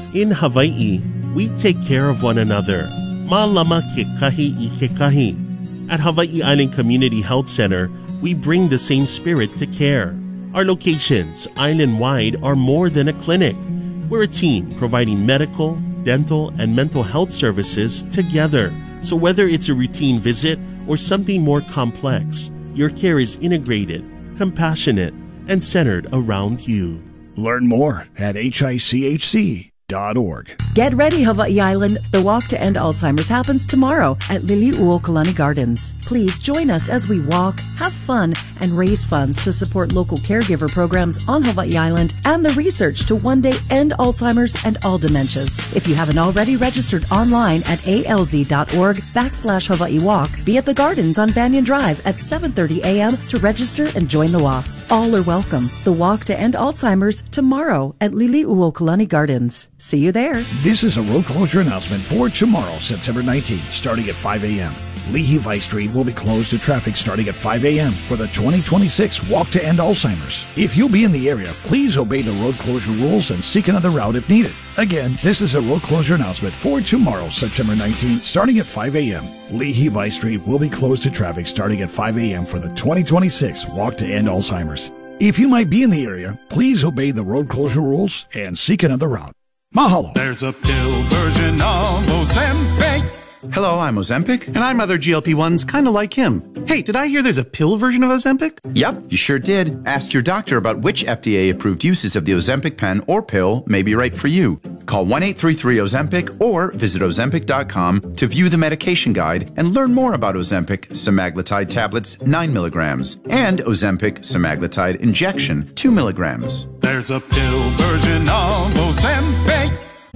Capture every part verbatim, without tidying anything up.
In Hawaii, we take care of one another. Ma'alama ke kahi I ke kahi. At Hawaii Island Community Health Center, we bring the same spirit to care. Our locations, island-wide, are more than a clinic. We're a team providing medical, dental, and mental health services together. So whether it's a routine visit or something more complex, your care is integrated, compassionate, and centered around you. Learn more at H I C H C dot org. Get ready, Hawaii Island. The Walk to End Alzheimer's happens tomorrow at Liliuokalani Gardens. Please join us as we walk, have fun, and raise funds to support local caregiver programs on Hawaii Island and the research to one day end Alzheimer's and all dementias. If you haven't already registered online at alz.org backslash Hawaii Walk, be at the Gardens on Banyan Drive at seven thirty a.m. to register and join the walk. All are welcome. The Walk to End Alzheimer's tomorrow at Liliuokalani Gardens. See you there. This is a road closure announcement for tomorrow, September nineteenth, starting at five a.m. Lehigh Street will be closed to traffic starting at five a.m. for the twenty twenty-six Walk to End Alzheimer's. If you'll be in the area, please obey the road closure rules and seek another route if needed. Again, this is a road closure announcement for tomorrow, September nineteenth, starting at five a.m. Lehigh Street will be closed to traffic starting at five a.m. for the twenty twenty-six Walk to End Alzheimer's. If you might be in the area, please obey the road closure rules and seek another route. Mahalo. There's a pill version of Ozempic. Hello, I'm Ozempic. And I'm other G L P ones kind of like him. Hey, did I hear there's a pill version of Ozempic? Yep, you sure did. Ask your doctor about which F D A-approved uses of the Ozempic pen or pill may be right for you. Call one eight three three Ozempic or visit Ozempic dot com to view the medication guide and learn more about Ozempic semaglutide tablets nine milligrams and Ozempic semaglutide injection two milligrams. There's a pill version of Ozempic.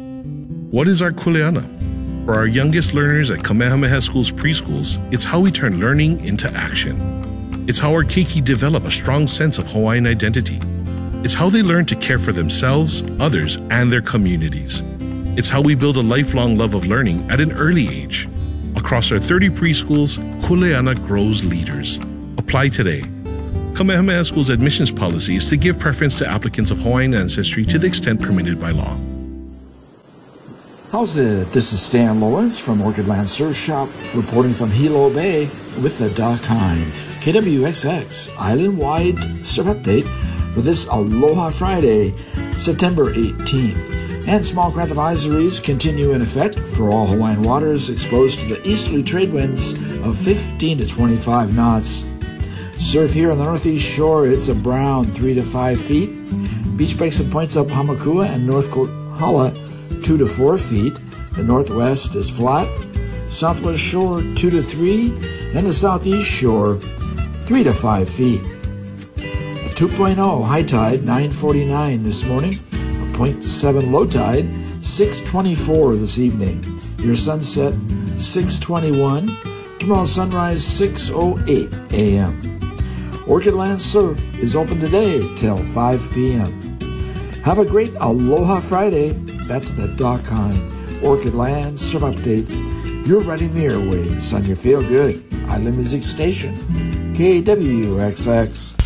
What is our kuleana? For our youngest learners at Kamehameha School's preschools, it's how we turn learning into action. It's how our keiki develop a strong sense of Hawaiian identity. It's how they learn to care for themselves, others, and their communities. It's how we build a lifelong love of learning at an early age. Across our thirty preschools, Kuleana grows leaders. Apply today. Kamehameha School's admissions policy is to give preference to applicants of Hawaiian ancestry to the extent permitted by law. How's it? This is Stan Lawrence from Orchid Land Surf Shop, reporting from Hilo Bay with the Dakine K W X X Island-wide surf update for this Aloha Friday, September eighteenth. And small craft advisories continue in effect for all Hawaiian waters exposed to the easterly trade winds of fifteen to twenty-five knots. Surf here on the northeast shore, it's a brown three to five feet. Beach breaks and points up Hamakua and North Kohala, two to four feet. The northwest is flat. Southwest shore, two to three. And the southeast shore, three to five feet. A two point oh high tide, nine forty-nine this morning. A point seven low tide, six twenty-four this evening. Your sunset, six twenty-one. Tomorrow's sunrise, six oh eight a.m. Orchid Land Surf is open today till five p.m. Have a great Aloha Friday. That's the Dakine Orchid Land Surf Update. You're riding the airwaves on your Feel Good Island Music Station, K W X X.